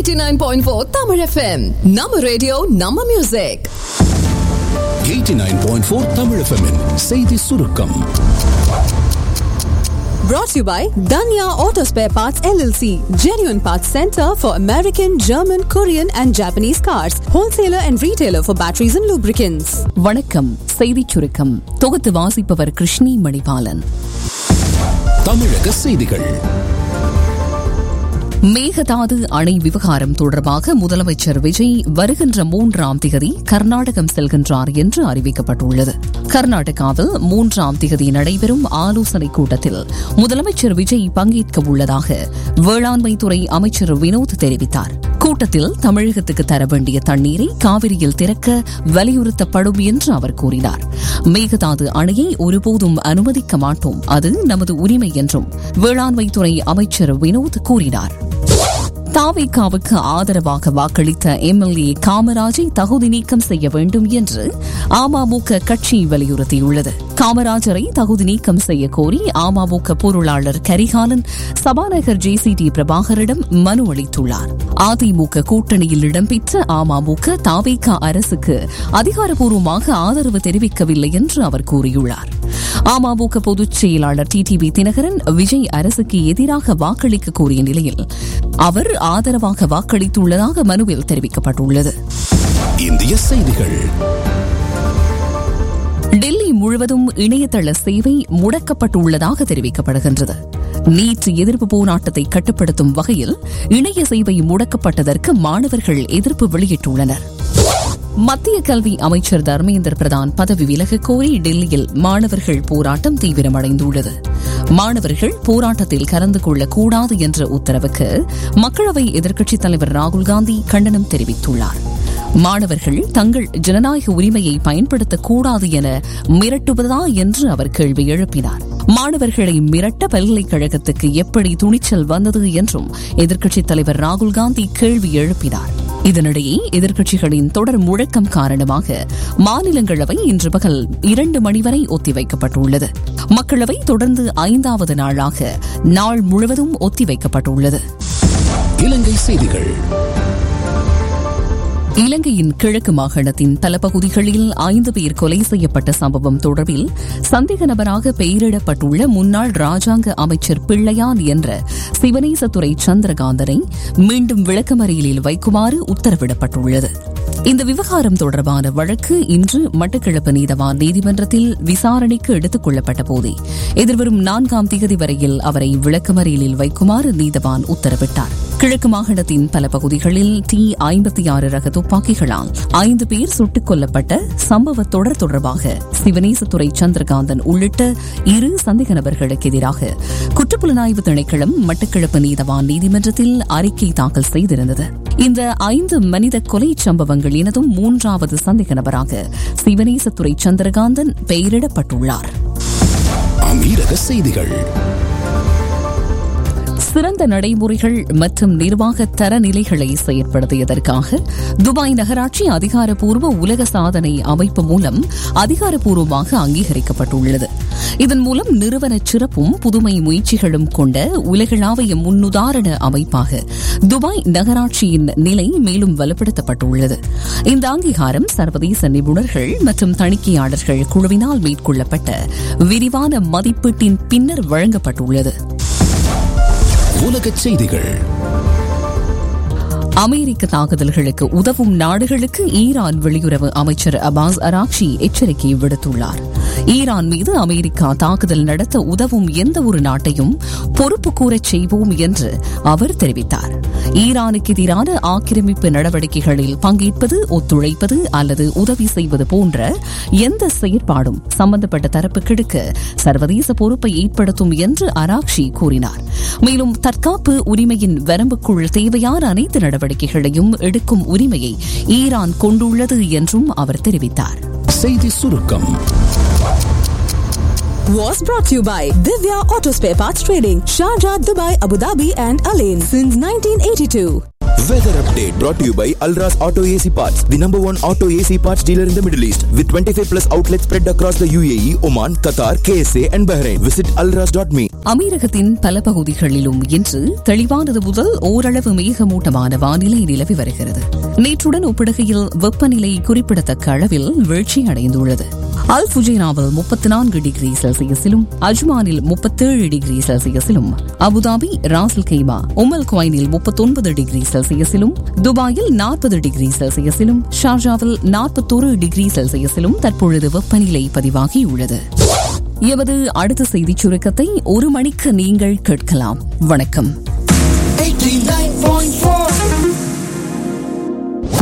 89.4 Tamil FM. Nama radio, Nama music. 89.4 Tamil FM -in செய்தி சுருக்கம். Brought to you by Danya Auto Spare Parts LLC, genuine parts center for American, German, Korean and Japanese cars, wholesaler and retailer for batteries and lubricants. வணக்கம். செய்தி சுருக்கம் தொகுத்து வாசிப்பவர் கிருஷ்ணி மணிபாலன். தமிழக செய்திகள். மேகதாது அணை விவகாரம் தொடர்பாக முதலமைச்சர் விஜய் வருகின்ற 3ஆம் தேதி கர்நாடகம் செல்கின்றார் என்று அறிவிக்கப்பட்டுள்ளது. கர்நாடகாவில் 3ஆம் தேதி நடைபெறும் ஆலோசனைக் கூட்டத்தில் முதலமைச்சர் விஜய் பங்கேற்க உள்ளதாக வேளாண்மைத்துறை அமைச்சர் வினோத் தெரிவித்தார். கூட்டத்தில் தமிழகத்துக்கு தர வேண்டிய தண்ணீரை காவிரியில் திறக்க வலியுறுத்தப்படும் என்று அவர் கூறினார். மேகதாது அணையை ஒருபோதும் அனுமதிக்க மாட்டோம், அது நமது உரிமை என்றும் வேளாண்மைத்துறை அமைச்சர் வினோத் கூறினார். தாவேகாவுக்கு ஆதரவாக வாக்களித்த எம்எல்ஏ காமராஜை தகுதி நீக்கம் செய்ய வேண்டும் என்று அமமுக கட்சி வலியுறுத்தியுள்ளது. காமராஜரை தகுதி நீக்கம் செய்ய கோரி அமமுக பொருளாளர் கரிகாலன் சபாநாயகர் JCT பிரபாகரிடம் மனு அளித்துள்ளார். அதிமுக கூட்டணியில் இடம்பெற்ற அமமுக தாவேகா அரசுக்கு அதிகாரப்பூர்வமாக ஆதரவு தெரிவிக்கவில்லை என்று அவர் கூறியுள்ளார். அமமுக பொதுச் செயலாளர் TTV தினகரன் விஜய் அரசுக்கு எதிராக வாக்களிக்க கோரிய நிலையில் அவர் ஆதரவாக வாக்களித்துள்ளதாக மனுவில் தெரிவிக்கப்பட்டுள்ளது. இந்திய செய்திகள். டெல்லி முழுவதும் இணையதள சேவை முடக்கப்பட்டுள்ளதாக தெரிவிக்கப்படுகின்றது. நீட் எதிர்ப்பு போராட்டத்தை கட்டுப்படுத்தும் வகையில் இணைய சேவை முடக்கப்பட்டதற்கு மாணவர்கள் எதிர்ப்பு வெளியிட்டுள்ளனர். மத்திய கல்வி அமைச்சர் தர்மேந்திர பிரதான் பதவி விலக கோரி டெல்லியில் மாணவர்கள் போராட்டம் தீவிரமடைந்துள்ளது. மாணவர்கள் போராட்டத்தில் கலந்து கொள்ளக்கூடாது என்ற உத்தரவுக்கு மக்களவை எதிர்க்கட்சித் தலைவர் ராகுல்காந்தி கண்டனம் தெரிவித்துள்ளார். மாணவர்கள் தங்கள் ஜனநாயக உரிமையை பயன்படுத்தக்கூடாது என மிரட்டுவதா என்று அவர் கேள்வி எழுப்பினார். மாணவர்களை மிரட்ட பல்கலைக்கழகத்துக்கு எப்படி துணிச்சல் வந்தது என்றும் எதிர்க்கட்சித் தலைவர் ராகுல்காந்தி கேள்வி எழுப்பினார். இதனிடையே எதிர்க்கட்சிகளின் தொடர் முழக்கம் காரணமாக மாநிலங்களவை இன்று பகல் 2 மணி வரை ஒத்திவைக்கப்பட்டுள்ளது. மக்களவை தொடர்ந்து 5வது நாளாக நாள் முழுவதும் ஒத்திவைக்கப்பட்டுள்ளது. இலங்கை செய்திகள். இலங்கையின் கிழக்கு மாகாணத்தின் பல பகுதிகளில் 5 பேர் கொலை செய்யப்பட்ட சம்பவம் தொடர்பில் சந்தேக நபராக பெயரிடப்பட்டுள்ள முன்னாள் ராஜாங்க அமைச்சர் பிள்ளையான் என்ற சிவனேசத்துறை சந்திரகாந்தனை மீண்டும் விளக்கமறியலில் வைக்குமாறு உத்தரவிடப்பட்டுள்ளது. இந்த விவகாரம் தொடர்பான வழக்கு இன்று மட்டக்களப்பு நீதவான் நீதிமன்றத்தில் விசாரணைக்கு எடுத்துக் கொள்ளப்பட்ட போதே எதிர்வரும் 4ஆம் தேதி வரையில் அவரை விளக்கமறியலில் வைக்குமாறு நீதவான் உத்தரவிட்டார். கிழக்கு மாகாணத்தின் பல பகுதிகளில் T56 ரக துப்பாக்கிகளால் 5 பேர் சுட்டுக் கொல்லப்பட்ட சம்பவ தொடர்பாக சிவனேசத்துறை சந்திரகாந்தன் உள்ளிட்ட 2 சந்தேக நபர்களுக்கு எதிராக குற்றப்புலனாய்வு திணைக்களம் மட்டக்களப்பு நீதவான் நீதிமன்றத்தில் அறிக்கை தாக்கல் செய்திருந்தது. இந்த 5 மனித கொலை சம்பவங்களினதும் 3வது சந்தேக நபராக சிவனேசத்துறை சந்திரகாந்தன் பெயரிடப்பட்டுள்ளார். அமீரக செய்திகள். சிறந்த நடைமுறைகள் மற்றும் நிர்வாக தரநிலைகளை செயற்படுத்தியதற்காக துபாய் நகராட்சி அதிகாரப்பூர்வ உலக சாதனை அமைப்பு மூலம் அதிகாரப்பூர்வமாக அங்கீகரிக்கப்பட்டுள்ளது. இதன் மூலம் நிறுவன சிறப்பும் புதுமை முயற்சிகளும் கொண்ட உலகளாவிய முன்னுதாரண அமைப்பாக துபாய் நகராட்சியின் நிலை மேலும் வலுப்படுத்தப்பட்டுள்ளது. இந்த அங்கீகாரம் சர்வதேச நிபுணர்கள் மற்றும் தணிக்கையாளர்கள் குழுவினால் மேற்கொள்ளப்பட்ட விரிவான மதிப்பீட்டின் பின்னர் வழங்கப்பட்டுள்ளது. உலகச் செய்திகள். அமெரிக்க தாக்குதல்களுக்கு உதவும் நாடுகளுக்கு ஈரான் வெளியுறவு அமைச்சர் அப்பாஸ் அராக்சி எச்சரிக்கை விடுத்துள்ளார். ஈரான் மீது அமெரிக்கா தாக்குதல் நடத்த உதவும் எந்த ஒரு நாட்டையும் பொறுப்பு கூறச் செய்வோம் என்று அவர் தெரிவித்தார். ஈரானுக்கு எதிரான ஆக்கிரமிப்பு நடவடிக்கைகளில் பங்கேற்பது, ஒத்துழைப்பது அல்லது உதவி செய்வது போன்ற எந்த செயற்பாடும் சம்பந்தப்பட்ட தரப்புகளுக்கு சர்வதேச பொறுப்பை ஏற்படுத்தும் என்று அராக்சி கூறினார். மேலும் தற்காப்பு உரிமையின் வரம்புக்குள் தேவையான அனைத்து நடவடிக்கைகளையும் எடுக்கும் உரிமையை ஈரான் கொண்டுள்ளது என்றும் அவர் தெரிவித்தார். செய்தி சுருக்கம் was brought to you by Divya Auto Spare Parts Trading, Sharjah, Dubai, Abu Dhabi and Alain since 1982. Weather update brought to you by Alras Auto AC Parts, the number one auto AC parts dealer in the Middle East, with 25 plus outlets spread across the UAE, Oman, Qatar, KSA and Bahrain. Visit alras.me. அமீரகத்தின் பல பகுதிகளிலும் இன்று தெளிவானது முதல் ஓரளவு மேகமூட்டமான வானிலை நிலவி வருகிறது. நேற்றுடன் ஒப்பிடுகையில் வெப்பநிலை குறிப்பிடத்தக்க அளவில் வீழ்ச்சி அடைந்துள்ளது. அல் ஃபுஜைராவில் 34 டிகிரி செல்சியஸிலும், அஜ்மானில் 37 டிகிரி செல்சியஸிலும், அபுதாபி, ராசல் கைமா, உமல் குவைனில் 39 டிகிரி செல்சியஸிலும், துபாயில் 40 டிகிரி செல்சியஸிலும், ஷார்ஜாவில் 41 டிகிரி செல்சியஸிலும் தற்பொழுது வெப்பநிலை பதிவாகியுள்ளது. எமது அடுத்த செய்திச் சுருக்கத்தை 1 மணிக்கு நீங்கள் கேட்கலாம். வணக்கம். 89.4